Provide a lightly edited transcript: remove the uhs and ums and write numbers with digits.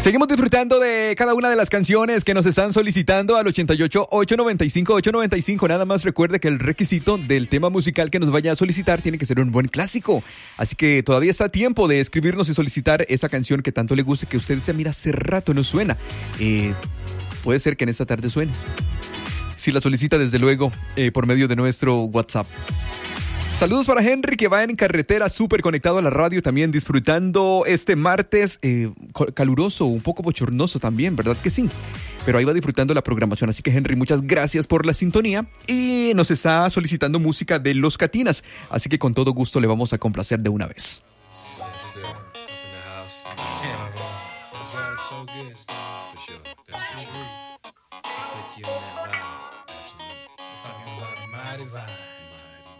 Seguimos disfrutando de cada una de las canciones que nos están solicitando al 88-895-895. Nada más recuerde que el requisito del tema musical que nos vaya a solicitar tiene que ser un buen clásico. Así que todavía está a tiempo de escribirnos y solicitar esa canción que tanto le guste, que usted dice, mira, hace rato no suena. Puede ser que en esta tarde suene. Si la solicita, desde luego, por medio de nuestro WhatsApp. Saludos para Henry, que va en carretera, súper conectado a la radio, también disfrutando este martes caluroso, un poco bochornoso también, ¿verdad que sí? Pero ahí va disfrutando la programación, así que Henry, muchas gracias por la sintonía y nos está solicitando música de Los Catinas, así que con todo gusto le vamos a complacer de una vez. Put you in that vibe. Absolutely. Talking about a mighty vibe.